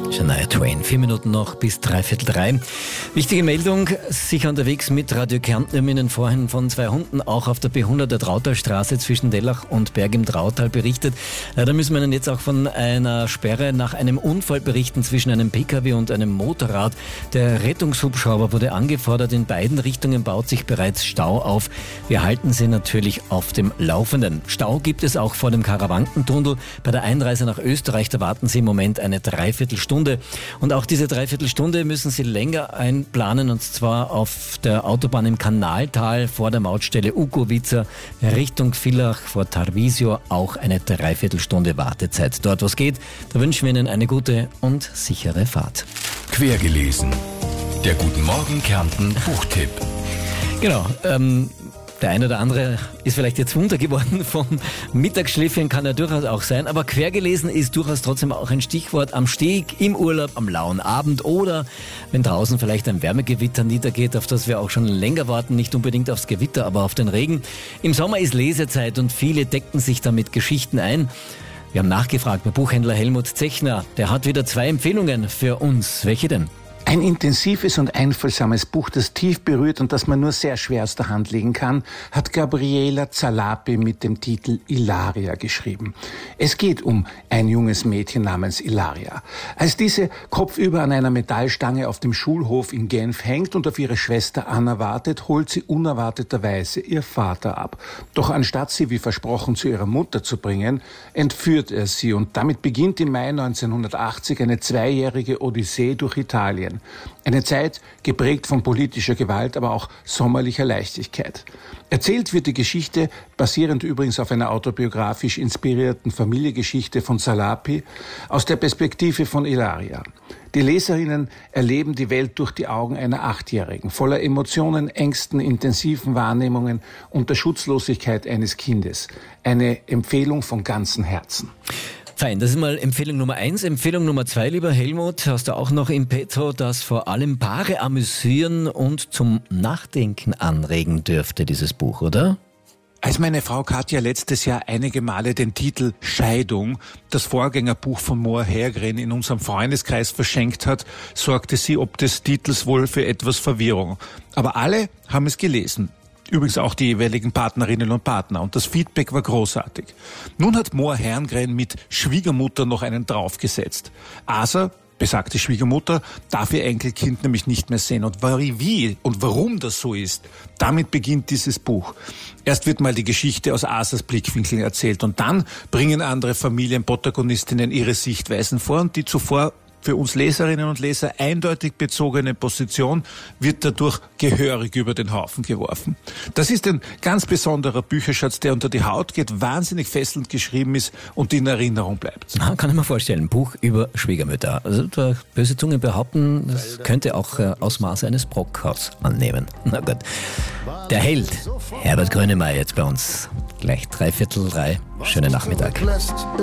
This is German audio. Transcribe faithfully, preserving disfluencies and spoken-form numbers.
Shania Twain. Vier Minuten noch bis dreiviertel drei. Wichtige Meldung, sicher unterwegs mit Radio Kärnten. Wir haben Ihnen vorhin von zwei Hunden auch auf der B hundert der Trautalstraße zwischen Dellach und Berg im Trautal berichtet. Da müssen wir Ihnen jetzt auch von einer Sperre nach einem Unfall berichten zwischen einem P K W und einem Motorrad. Der Rettungshubschrauber wurde angefordert. In beiden Richtungen baut sich bereits Stau auf. Wir halten Sie natürlich auf dem Laufenden. Stau gibt es auch vor dem Karawankentunnel. Bei der Einreise nach Österreich, da warten Sie im Moment eine Dreiviertelstunde. Und auch diese Dreiviertelstunde müssen Sie länger einplanen, und zwar auf der Autobahn im Kanaltal vor der Mautstelle Ugovica Richtung Villach vor Tarvisio auch eine Dreiviertelstunde Wartezeit. Dort, wo es geht, da wünschen wir Ihnen eine gute und sichere Fahrt. Quergelesen. Der Guten Morgen Kärnten Buchtipp. Genau, ähm, der eine oder andere ist vielleicht jetzt munter geworden vom Mittagsschläfchen, kann ja durchaus auch sein, aber quergelesen ist durchaus trotzdem auch ein Stichwort am Steg, im Urlaub, am lauen Abend oder wenn draußen vielleicht ein Wärmegewitter niedergeht, auf das wir auch schon länger warten, nicht unbedingt aufs Gewitter, aber auf den Regen. Im Sommer ist Lesezeit und viele decken sich damit Geschichten ein. Wir haben nachgefragt bei Buchhändler Helmut Zechner, der hat wieder zwei Empfehlungen für uns. Welche denn? Ein intensives und einfühlsames Buch, das tief berührt und das man nur sehr schwer aus der Hand legen kann, hat Gabriela Zalapi mit dem Titel Ilaria geschrieben. Es geht um ein junges Mädchen namens Ilaria. Als diese kopfüber an einer Metallstange auf dem Schulhof in Genf hängt und auf ihre Schwester Anna wartet, holt sie unerwarteterweise ihr Vater ab. Doch anstatt sie wie versprochen zu ihrer Mutter zu bringen, entführt er sie und damit beginnt im Mai neunzehnhundertachtzig eine zweijährige Odyssee durch Italien. Eine Zeit geprägt von politischer Gewalt, aber auch sommerlicher Leichtigkeit. Erzählt wird die Geschichte, basierend übrigens auf einer autobiografisch inspirierten Familiengeschichte von Zalapi, aus der Perspektive von Ilaria. Die Leserinnen erleben die Welt durch die Augen einer Achtjährigen, voller Emotionen, Ängsten, intensiven Wahrnehmungen und der Schutzlosigkeit eines Kindes. Eine Empfehlung von ganzem Herzen. Fein, das ist mal Empfehlung Nummer eins. Empfehlung Nummer zwei, lieber Helmut, hast du auch noch im Petto, das vor allem Paare amüsieren und zum Nachdenken anregen dürfte, dieses Buch, oder? Als meine Frau Katja letztes Jahr einige Male den Titel Scheidung, das Vorgängerbuch von Moa Hergren, in unserem Freundeskreis verschenkt hat, sorgte sie ob des Titels wohl für etwas Verwirrung. Aber alle haben es gelesen. Übrigens auch die jeweiligen Partnerinnen und Partner. Und das Feedback war großartig. Nun hat Moa Herngren mit Schwiegermutter noch einen draufgesetzt. Asa, besagte Schwiegermutter, darf ihr Enkelkind nämlich nicht mehr sehen. Und wie und warum das so ist, damit beginnt dieses Buch. Erst wird mal die Geschichte aus Asas Blickwinkel erzählt und dann bringen andere Familienprotagonistinnen ihre Sichtweisen vor und die zuvor für uns Leserinnen und Leser eindeutig bezogene Position wird dadurch gehörig über den Haufen geworfen. Das ist ein ganz besonderer Bücherschatz, der unter die Haut geht, wahnsinnig fesselnd geschrieben ist und in Erinnerung bleibt. Na, kann ich mir vorstellen, Buch über Schwiegermütter. Also da böse Zungen behaupten, das könnte auch äh, Ausmaße eines Brockhaus annehmen. Na gut. Der Held, Herbert Grönemeyer jetzt bei uns. Gleich dreiviertel drei. Schönen Nachmittag.